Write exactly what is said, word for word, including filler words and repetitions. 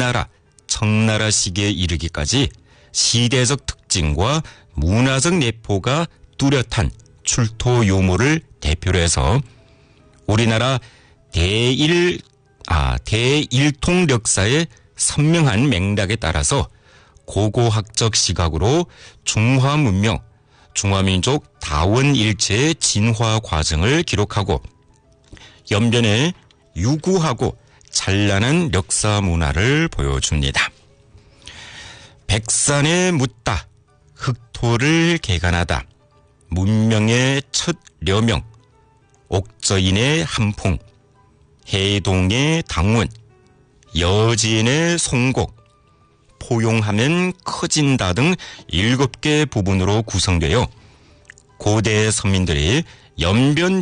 우리나라 청나라 시기에 이르기까지 시대적 특징과 문화적 내포가 뚜렷한 출토 요모를 대표로 해서 우리나라 대일, 아, 대일통 역사의 선명한 맥락에 따라서 고고학적 시각으로 중화 문명, 중화민족 다원일체의 진화 과정을 기록하고 연변에 유구하고 찬란한 역사 문화를 보여줍니다. 백산에 묻다, 흑토를 개간하다, 문명의 첫 려명, 옥저인의 한풍, 해동의 당운, 여지인의 송곡, 포용하면 커진다 등 일곱 개 부분으로 구성되어 고대 선민들이 연변